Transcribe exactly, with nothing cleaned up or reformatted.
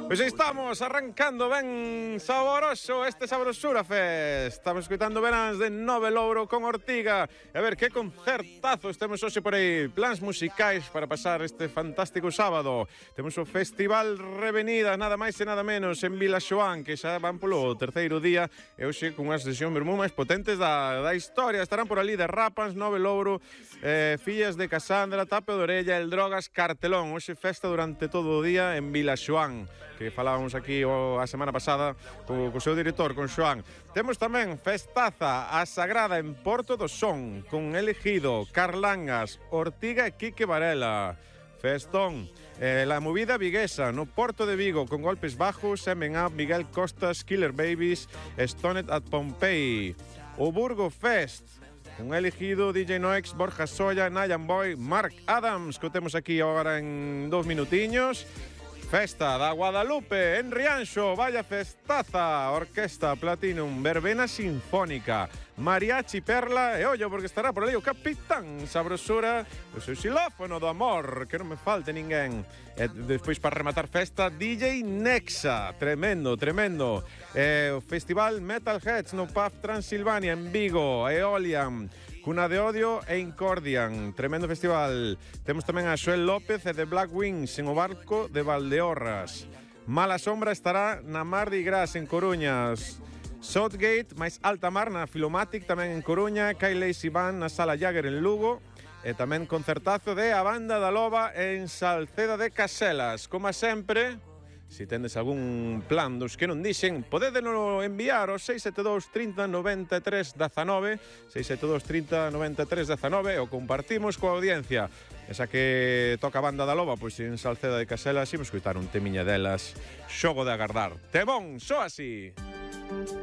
Pois aí estamos, arrancando ben saboroso este Sabrosura Fest. Estamos escutando veráns de Nove Louro con Ortiga. A ver, que concertazos temos hoxe por aí. Plans musicais para pasar este fantástico sábado. Temos o Festival Revenidas, nada máis e nada menos, en Vila Xoán, que xa van polo terceiro día. E hoxe con unhas sesións moi máis potentes da, da historia. Estarán por ali de Rapans, Nove Louro, eh, Fillas de Casandra, Tape de Orella, El Drogas, Cartelón. Hoxe festa durante todo o día en Vila Xoán, que falábamos aquí o, a semana pasada co, co seu director, con Xoán. Temos tamén Festaza a Sagrada en Porto do Son, con Elegido, Carlangas, Ortiga e Quique Varela. Festón, eh, la movida viguesa no Porto de Vigo con Golpes Bajos, M and A, Miguel Costas, Killer Babies, Stoned at Pompeii. O Burgo Fest, con Elegido, D J Noex, Borja Solla, Nayan Boy, Mark Adams, que o temos aquí agora en dos minutiños. Festa da Guadalupe en Rianxo, vaya festaza, Orquesta Platinum, Verbena Sinfónica, Mariachi Perla e ollo porque estará por ali o Capitán Sabrosura, o seu xilófono do amor, que non me falte ninguén. E despois para rematar festa, D J Nexa, tremendo, tremendo. E o Festival Metalheads no P A F Transilvania en Vigo, Eolian, Cuna de Odio e Incordian, tremendo festival. Temos tamén a Xoel López e The Black Wings en o barco de Valdeorras. Mala Sombra estará na Mardi Gras en Coruñas. Southgate, máis alta mar na Filomatic tamén en Coruña. Kyle Lacy Band na Sala Jagger en Lugo. E tamén concertazo de A Banda da Loba en Salceda de Caselas. Como sempre, se tendes algún plan dos que non dixen, podédeno enviar ao seis sete dos, trinta, noventa e tres, dezanove, seis sete dos, trinta, noventa e tres, dezanove, e o compartimos coa audiencia. Esa que toca a Banda da Loba, pois en Salceda de Caselas, imos escutar un temiña delas, Xogo de agardar. Temón, só así.